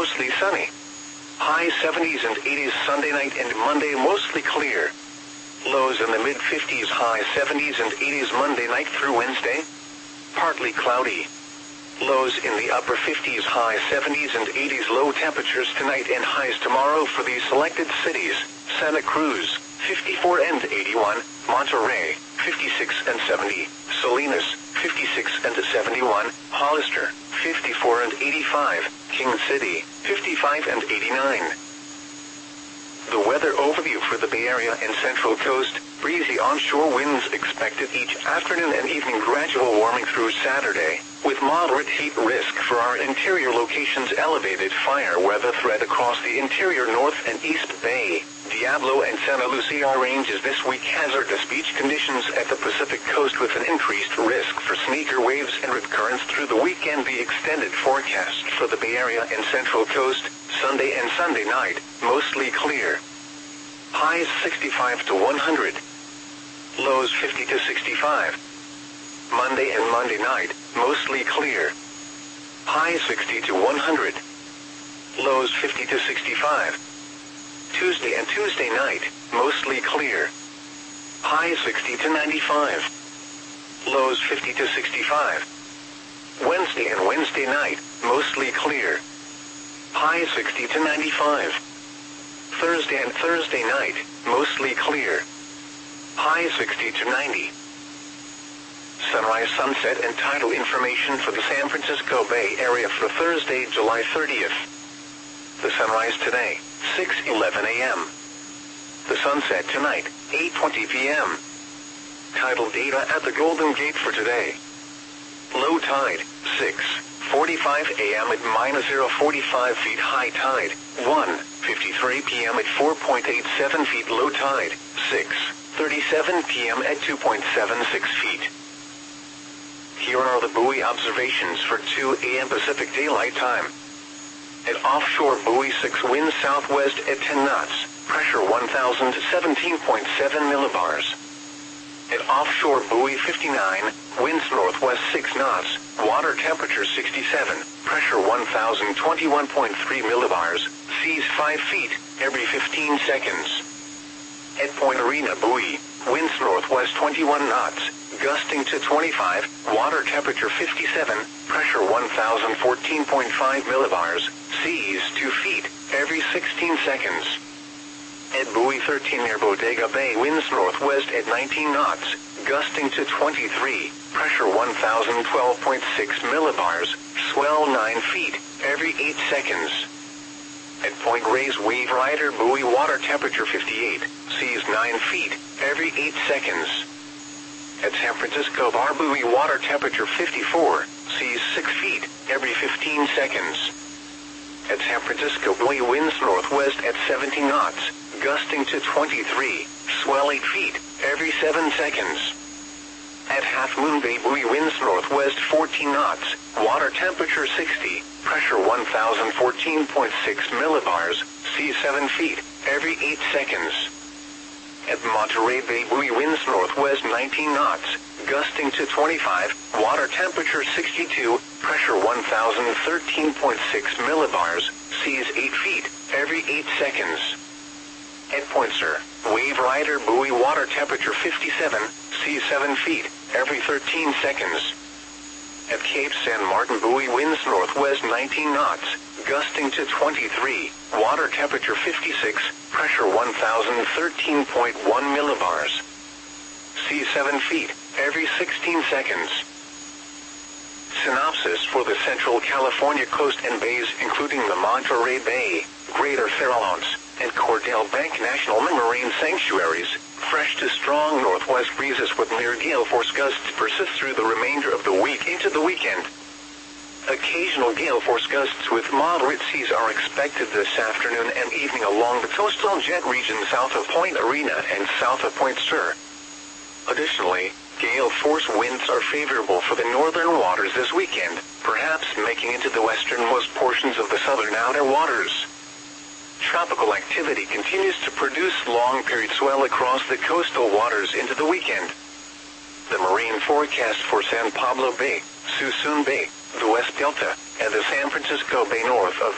mostly sunny. High 70s and 80s Sunday night and Monday, mostly clear. Lows in the mid-50s, high 70s and 80s Monday night through Wednesday. Partly cloudy. Lows in the upper 50s, high 70s and 80s. Low temperatures tonight and highs tomorrow for these selected cities: Santa Cruz, 54 and 81, Monterey, 56 and 70, Salinas, 56 and 71, Hollister, 54 and 85, King City, 55 and 89. The weather overview for the Bay Area and Central Coast: breezy onshore winds expected each afternoon and evening. Gradual warming through Saturday, with moderate heat risk for our interior locations. Elevated fire weather threat across the interior North and East Bay, Diablo and Santa Lucia ranges this week. Hazardous beach conditions at the Pacific Coast with an increased risk for sneaker waves and rip currents through the weekend. The extended forecast for the Bay Area and Central Coast: Sunday and Sunday night, mostly clear. Highs 65 to 100. Lows 50 to 65. Monday and Monday night, mostly clear. Highs 60 to 100. Lows 50 to 65. Tuesday and Tuesday night, mostly clear. Highs 60 to 95. Lows 50 to 65. Wednesday and Wednesday night, mostly clear. Highs 60 to 95. Thursday and Thursday night, mostly clear. High 60 to 90. Sunrise, sunset, and tidal information for the San Francisco Bay Area for Thursday, July 30th. The sunrise today, 6:11 a.m. The sunset tonight, 8:20 p.m. Tidal data at the Golden Gate for today. Low tide, 6:45 a.m. at -0.45 feet. High tide, 1:53 p.m. at 4.87 feet. Low tide, 6:37 p.m. at 2.76 feet. Here are the buoy observations for 2 a.m. Pacific Daylight Time. At offshore buoy 6, winds southwest at 10 knots, pressure 1,017.7 millibars. At offshore buoy 59, winds northwest 6 knots, water temperature 67, pressure 1,021.3 millibars, seas 5 feet, every 15 seconds. At Point Arena buoy, winds northwest 21 knots, gusting to 25, water temperature 57, pressure 1,014.5 millibars, seas 2 feet, every 16 seconds. At buoy 13 near Bodega Bay, winds northwest at 19 knots, gusting to 23, pressure 1,012.6 millibars, swell 9 feet, every 8 seconds. At Point Reyes Wave Rider buoy, water temperature 58, seas 9 feet, every 8 seconds. At San Francisco Bar buoy, water temperature 54, seas 6 feet, every 15 seconds. At San Francisco buoy, winds northwest at 17 knots, gusting to 23, swell 8 feet, every 7 seconds. At Half Moon Bay buoy, winds northwest 14 knots, water temperature 60, pressure 1,014.6 millibars, seas 7 feet, every 8 seconds. At Monterey Bay buoy, winds northwest 19 knots, gusting to 25, water temperature 62, pressure 1,013.6 millibars, seas 8 feet, every 8 seconds. At Point Sur, Wave Rider buoy, water temperature 57, seas 7 feet, every 13 seconds. At Cape San Martin buoy, winds northwest 19 knots, gusting to 23, water temperature 56, pressure 1,013.1 millibars. Seas 7 feet, every 16 seconds. Synopsis for the Central California coast and bays, including the Monterey Bay, Greater Farallones, and Cordell Bank National Marine Sanctuaries. Fresh to strong northwest breezes with near gale force gusts persist through the remainder of the week into the weekend. Occasional gale force gusts with moderate seas are expected this afternoon and evening along the coastal jet region south of Point Arena and south of Point Sur. Additionally, gale force winds are favorable for the northern waters this weekend, perhaps making into the westernmost portions of the southern outer waters. Tropical activity continues to produce long-period swell across the coastal waters into the weekend. The marine forecast for San Pablo Bay, Suisun Bay, the West Delta, and the San Francisco Bay north of